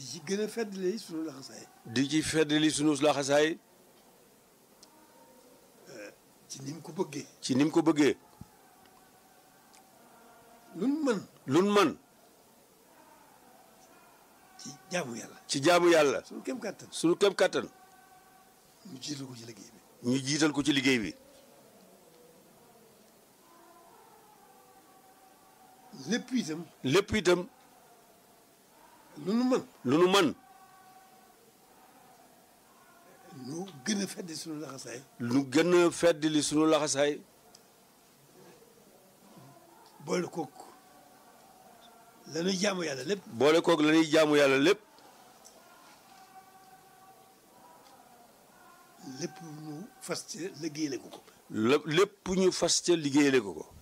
di ci gën a feddali sunu laxasaay. di ci feddali sunu laxasaay. ci ni mu ko bëggee. ci ni mu ko bëggee. lun mën. ci jaamu yàlla. ci jaamu yàlla. sunu kem kàttan. sunu kem kàttan. ñu jiital ko ci liggéey bi. ñu jiital ko ci liggéey bi. lépp itam. lu nu mën. lu nu mën. ñu gën a feddi sunu laxasaay. lu gën a feddali sunu laxasaay. boole koog la ñuy jaamu yàlla lépp. boole koog la ñuy jaamu yàlla lépp. lépp ñu fas ca liggéeyale ko ko. lépp ñu fas ca liggéeyale ko ko.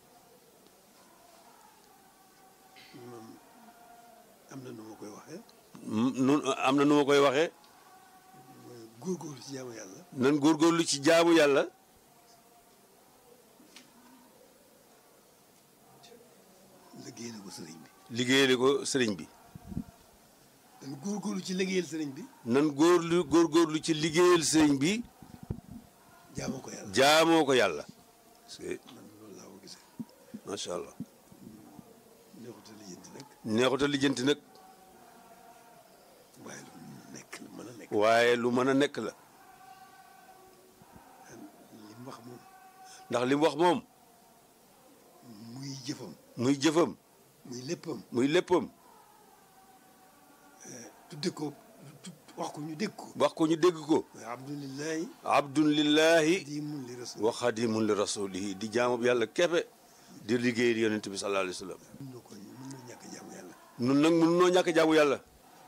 am na nu ma koy waxee. am na nu ma koy waxee. góorgóorlu ci jaamu yàlla. nan góorgóorlu ci jaamu yàlla. liggéeyale ko sëriñ bi. liggéeyale ko sëriñ bi. nan góorgóorlu ci liggéeyal sëriñ bi. nan góorgóorlu ci liggéeyal sëriñ bi. jaamoo ko yàlla. jaamoo ko yàlla. man loolu laa ko gisee. macha allah. neexut a lijjanti nag. neexut a lijjanti nag. waaye lu nekk lu mën a nekk. waaye lu mën a nekk la. li mu wax moom. ndax li mu wax moom. muy jëfam. muy jëfam. muy léppam. muy léppam. tudde ko wax ko ñu dégg ko. wax ko ñu dégg ko. abdulillahi. abdulillahi. xadimun li rasul. wa xadimun li rasulihi di jaamu yàlla keppe. di liggéey yonent bi sallallahu alayhi wa sallam. mën noo ñàkk jaamu yàlla. nun nag mun noo ñàkk jaamu yàlla.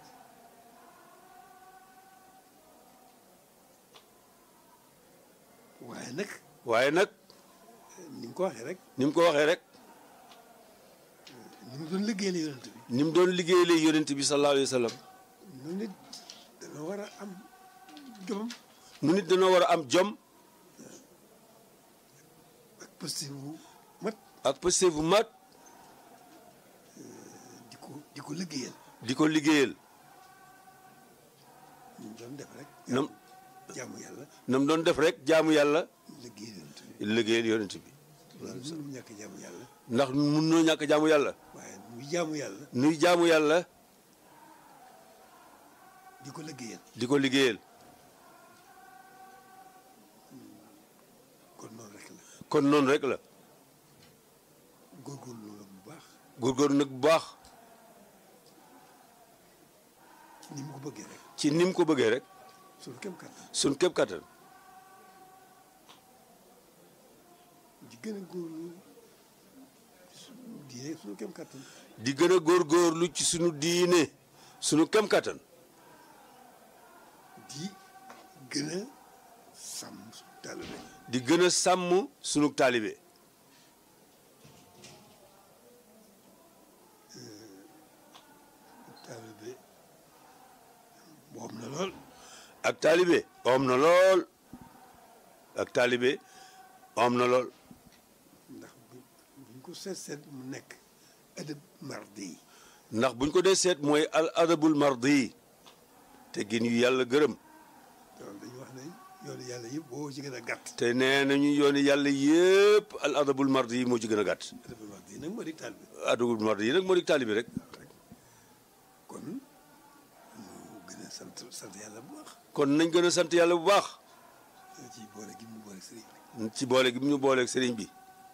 waaye nag. ni mu ko waxee rek. ni mu ko waxee rek. ni mu doon liggéeyale yonent bi. ni mu doon liggéeyale yonent bi sallallahu alayhi wa sallam. nu nit dana war a am jom. nu nit dana war a am jom. ak posté bu mat. ak posté bu mat. di ko liggéeyal. di ko liggéeyal. ni mu doon def rek. jaamu yàlla. na mu doon def rek jaamu yàlla. liggéeyal yonent bi. liggéeyal yonent bi. loolu mënu ñàkk jaamu yàlla. ndax mun noo ñàkk jaamu yàlla. waaye muy jaamu yàlla. nuy jaamu yàlla. di ko liggéeyal. di ko liggéeyal. kon noonu rek la. kon noonu rek la. góorgóorlu la bu baax. góorgóorlu nag bu baax. ci ni mu ko bëggee rek. ci ni mu ko bëggee rek. suñu kem kattan. suñ képp kattan. di gën a góorlu suñu diine suñu kem kattan. di gën a góorgóorlu ci sunu diine sunu kem kattan. di gën a sàmm suñu taalibe. di gën a sàmm sunu taalibe. taalibe moom na lool. ak taalibe om na lool. ak taalibe om na lool. ndax buñ ko seet mu nekk adab mardi. ndax buñ ko dee seet mooy al adabul mardi. te gin yu yàlla gërëm. loolu dañuy wax ne yoonu yàlla yëpp boo ci gën a gàtt. te nee nañu yooni yàlla yëpp al adabul mardi moo ci gën a gàtt. adabul mardi nag moo di taalibe. adabul mardi nag moo di taalibe rek. kon ñu gën a sant yàlla bu baax. kon nañ gën a sant yàlla bu baax. ci boole gi mu boole sëriñ bi. ci boole gi mu ñu booleeg sëriñ bi.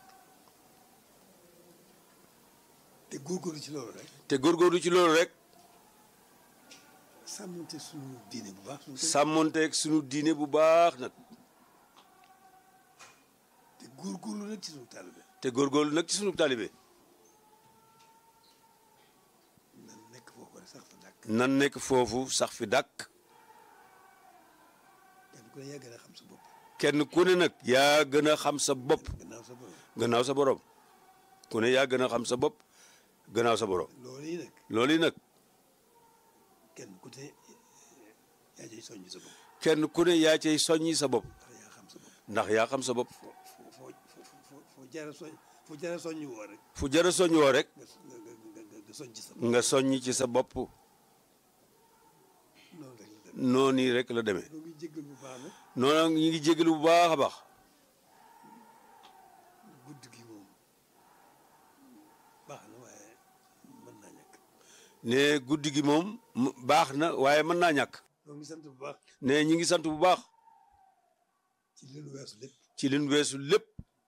te góorgóorlu ci loolu rek. te góorgóorlu ci loolu rek. sàmmonte suñu diine bu baax. sàmmonteeg suñu diine bu baax nag. te góorgóorlu nag ci suñu taalibe. te góorgóorlu nag ci suñu taalibe. nan nekk foofu rek sax fa dàkk. nan nekk foofu sax fi dàkk. kenn ku ne yaa gën a xam sa bopp. kenn ku ne nag yaa gën a xam sa bopp. gannaaw sa borom. gannaaw sa borom. ku ne yaa gën a xam sa bopp. gannaaw sa borom. loolu yi nag. loolu yi nag. kenn ku ne yaa cay soññ sa bopp. kenn ku ne yaa cay soññi sa bopp. ndax yaa xam sa bopp. ndax yaa xam sa bopp. foo jara soñ fu jara soññ woo rek. fu jara soññ woo rek. nga soññ ci sa bopp. nga soññ ci sa bopp. noonu rek la demee. ñoo ngi jéggal bu baax nag. noonu ñu ngi jégalu bu baax a baax. guddi gi moom baax na waaye mën naa ñàkk. ne guddi gi moom baax na waaye mën naa ñàkk. ñoo ngi sant bu baax. ne ñi ngi sant bu baax. ci li nu weesu lépp. ci li nu weesu lépp.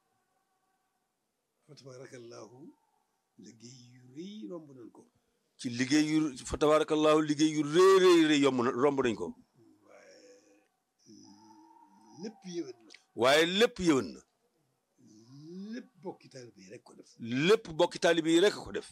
fa tabaarakallaahu liggéey yu rëy romb nañ ko. ci liggéey yu fa tabaarakallaahu liggéey yu rëy rëy yomb na romb nañ ko. waaye lépp yéwén na. waaye lépp yéwén na. lépp bokki taalibe yi rek ko def. lépp bokki taalibe yi rek ko def.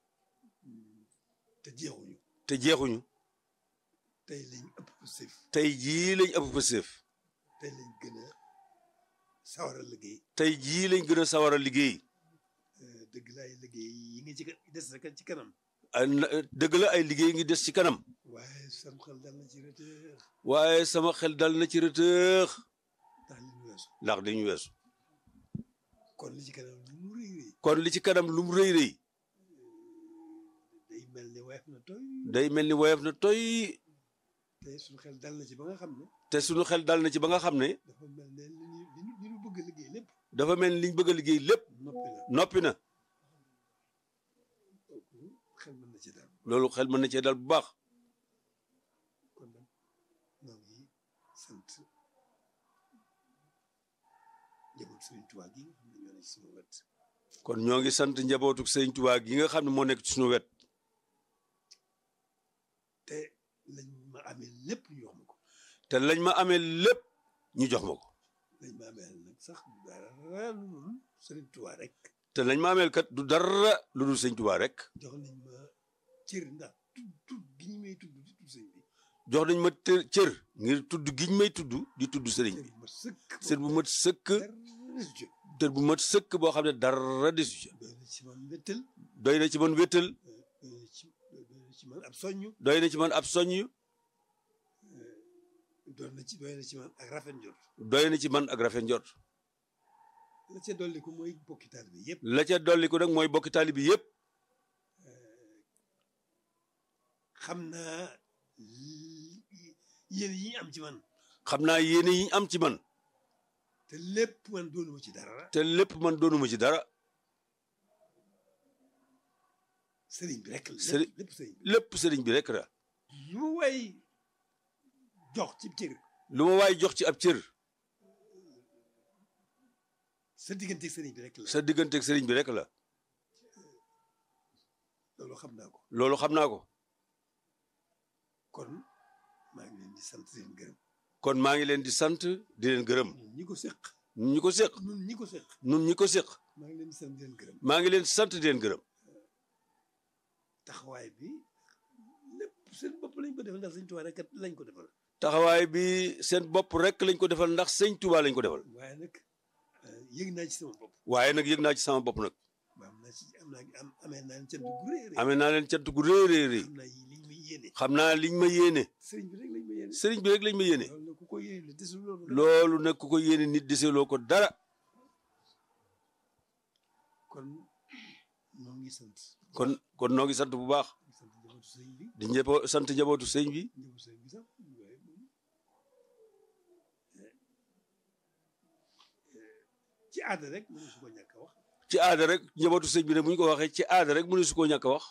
te jeexuñu. te jeexuñu. tey lañ ëpp pëstéef. tey jii lañ ëpp pëstéef. tey lañ gën a sawar a liggéey. tey jii lañ gën a sawar a liggéey. dëgg la ay liggéey yi nga ci des rek ci kanam. dëgg la ay liggéey ngi des ci kanam. waaye sama xel dal na ci rëtëx. waaye sama xel dal na ci rëtëx. ndax li ñu weesu. ndax li ñu weesu. kon li ci kanam lu mu rëy rëy. kon li ci kanam lu mu rëy rëy. day mel ni woyof na toy. day mel ni woyof na toy. te suñu xel dal na ci ba nga xam ne. te suñu xel dal na ci ba nga xam ne. dafa mel ne li ñu bëgg a liggéey lépp. dafa mel ni liñ bëgg a liggéey lépp. noppi na. xel mën na ci dal. loolu xel mën na cee dal bu baax. kon nag ñoo ngi sant njabootu Sëriñ Tuubaa gi nga xam ne ñoo ne ci suñu wet. kon ñoo ngi sant njabootu Sëriñ Tuubaa gi nga xam ne moo nekk ci suñu wet. te lañ ma amee lépp ñu jox ma ko. te lañ ma amee lépp ñu jox ma ko. lañ ma amee nag sax dara lu dul Sëriñ Tuubaa rek. te lañ ma ameel kat du dara lu dul Sëriñ Tuubaa rek. jox nañ ma cër ndax tudd gi ñu may tudd di tudd sëñ bi. jox nañ ma cër ngir tudd gi ñu may tudd di tudd sëriñ bi. cër bu mat sëkk. cër bu mat sëkk boo xam ne dara desu ca. doy na ci man wéttal. doy na ci man wéttal. doy na ci man ab soññu. doy na ci man ab soññu. doy na ci man ak rafet njort. doy na ci man ak rafet njort. la ca dolliku mooy bokki taalibe yëpp. la ca dolliku nag mooy bokki taalibe yëpp. xam naa yéen yi ñu am ci man. xam naa yéene yi ñu am ci man. te lépp man doonuma ci dara. te lépp man doonuma ci dara. sëriñ bi rek la. lépp sëriñ bi lépp sëriñ bi rek la. lu ma waay jox ci cër. lu ma waay jox ci ab cër. sa digganteeg sëriñ bi rek la. sa digganteeg sëriñ bi rek la. loolu xam naa ko. loolu xam naa ko. kon maa ngi leen di sant di leen gërëm. kon maa ngi leen di sant di leen gërëm. ñi ko séq. ñi ko séq. ñun ñi ko séq. ñun ñi ko séq. maa ngi leen di sant di leen gërëm. maa ngi leen di sant di leen gërëm. taxawaay bi lépp seen bopp lañ ko defal ndax sëñ Tuubaa rek lañ ko defal. taxawaay bi seen bopp rek lañ ko defal ndax sëñ Tuubaa lañ ko defal. waaye nag yëg naa ci sama bopp. waaye nag yëg naa ci sama bopp nag. amee naa leen cant gu rëy rëy. amee naa leen cant gu rëy rëy rëy. xam naa liñ ma yéene. sëriñ bi rek lañ ma yéene. sëriñ bi rek lañ ma yéene. loolu nag ku ko yéene desuloo ko. loolu nag ku ko yéene nit desuloo ko dara. kon noo ngi sant. kon noo ngi sant bu baax. di sant njabootu sëñ bi. ci aada rek mënu su ko ñàkk a wax. ci aada rek njabootu sëñ bi ne bu ñu ko waxee ci aada rek mënu su koo ñàkk a wax.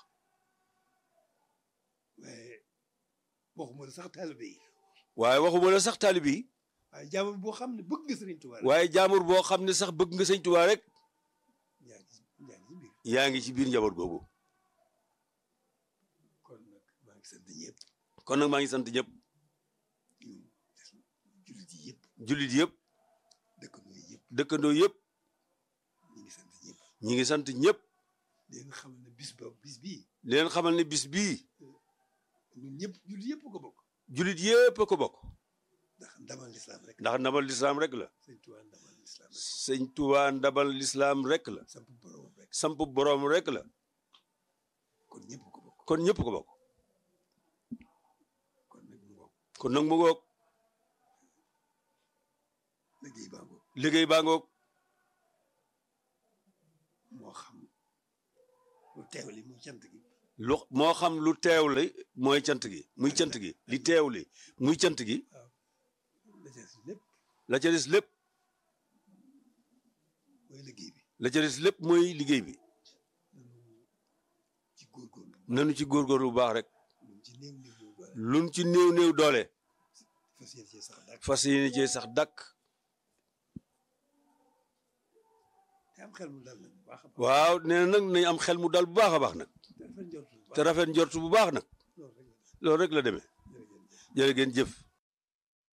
waaye waxuma la sax taalibe yi. waaye waxuma la sax taalibe yi. waaye jaamur boo xam ne bëgg nga sëriñ Tuubaa rek. waaye jaamur boo xam ne sax bëgg nga sëñ Tuubaa rek. yaa ngi ci biir. yaa ngi ci biir njaboot googu. kon nag maa ngi sant ñëpp. kon nag maa ngi sant ñëpp. jullit yi yëpp. jullit yëpp. dëkkandoo yëpp. dëkkandoo yëpp. ñi ngi sant ñëpp. ñi ngi sant ñëpp. di leen xamal ne bis bii. di leen xamal ne bis bii. ñun ñëpp jullit yëpp ko bokk. jullit yëpp a ko bokk. ndax ndamal lislaam rek. ndax ndamal lislaam rek la. sëñ Tuubaa ndamal lislaam rek. sëñ Tuubaa ndamal lislaam rek la. samp boroom rek. samp boroom rek la. kon ñëpp ko bokk. kon ñëpp ko bokk. kon nag mu ngoog. kon nag mu ngoog. liggéey baa ngoog. liggéey baa ngoog. moo xam lu teew li muy cant gi. lu moo xam lu teew li mooy cant gi muy cant gi li teew li muy cant gi la ca des lépp la ca des lépp mooy liggéey bi ci góorgóorlu nanu ci góorgóorlu bu baax rek luñ ci néew néew doole luñ ci néew néew doole fas yéene cee sax dàkk fas yéene cee sax dàkk te am xel mu dal nag bu baax a baax waaw nee na nag nañ am xel mu dal bu baax a baax nag te rafet njort bu te baax rafet njort bu baax nag loolu rek la loolu rek la demee jërëjëf jërë ngeen jëf